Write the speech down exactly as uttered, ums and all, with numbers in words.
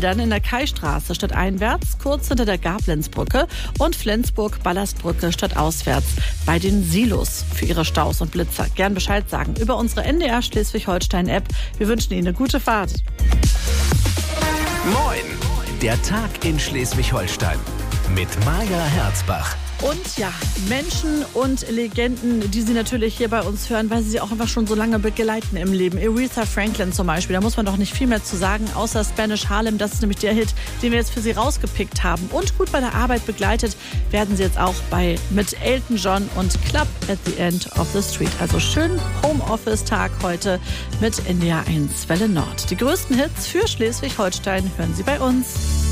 dann in der Kaistraße stadteinwärts, kurz hinter der Gablenzbrücke und Flensburg-Ballastbrücke stadtauswärts bei den Silos für Ihre Staus und Blitzer. Gern Bescheid sagen über unsere N D R Schleswig-Holstein-App. Wir wünschen Ihnen eine gute Fahrt. Moin, der Tag in Schleswig-Holstein mit Maja Herzbach. Und ja, Menschen und Legenden, die Sie natürlich hier bei uns hören, weil Sie sie auch einfach schon so lange begleiten im Leben. Aretha Franklin zum Beispiel, da muss man doch nicht viel mehr zu sagen, außer Spanish Harlem. Das ist nämlich der Hit, den wir jetzt für Sie rausgepickt haben. Und gut bei der Arbeit begleitet werden Sie jetzt auch bei mit Elton John und Club at the End of the Street. Also schönen Homeoffice-Tag heute mit N D R eins Welle Nord. Die größten Hits für Schleswig-Holstein hören Sie bei uns.